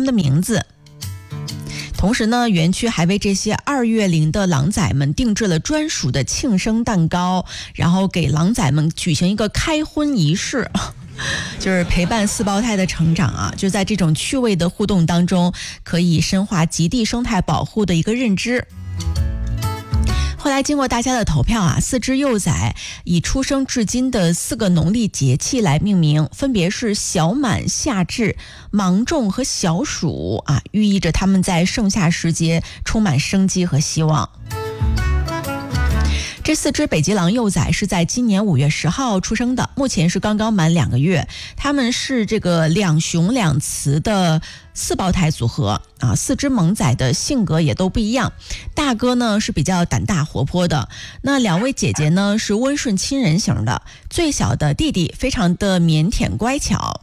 们的名字。同时呢，园区还为这些2月龄的狼崽们定制了专属的庆生蛋糕，然后给狼崽们举行一个开荤仪式，就是陪伴4胞胎的成长啊。就在这种趣味的互动当中，可以深化极地生态保护的一个认知。后来经过大家的投票啊，4只幼崽以出生至今的4个农历节气来命名，分别是小满、夏至、芒种和小暑啊，寓意着他们在盛夏时节充满生机和希望。这4只北极狼幼崽是在今年5月10号出生的，目前是刚刚满2个月。他们是这个2雄2雌的4胞胎组合啊。4只萌崽的性格也都不一样，大哥呢是比较胆大活泼的，那2位姐姐呢是温顺亲人型的，最小的弟弟非常的腼腆乖巧。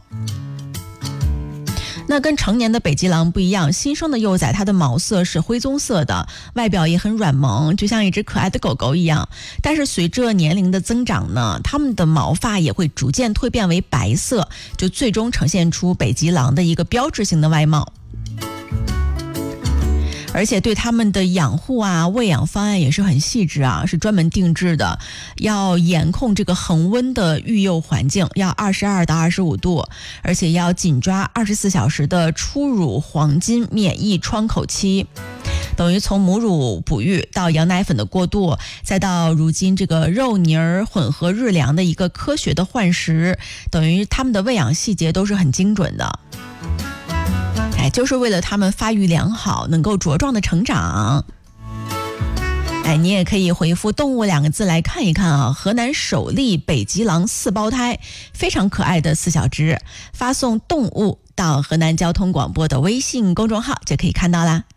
那跟成年的北极狼不一样，新生的幼崽它的毛色是灰棕色的，外表也很软萌，就像一只可爱的狗狗一样。但是随着年龄的增长呢，它们的毛发也会逐渐蜕变为白色，就最终呈现出北极狼的一个标志性的外貌。而且对他们的养护啊、喂养方案也是很细致啊，是专门定制的，要严控这个恒温的育幼环境，要22到25度，而且要紧抓24小时的初乳黄金免疫窗口期。等于从母乳哺育到羊奶粉的过渡，再到如今这个肉泥儿混合日粮的一个科学的换食，等于他们的喂养细节都是很精准的。就是为了他们发育良好，能够茁壮的成长。你也可以回复动物2个字来看一看啊，河南首例北极狼4胞胎，非常可爱的4小只，发送动物到河南交通广播的微信公众号就可以看到啦。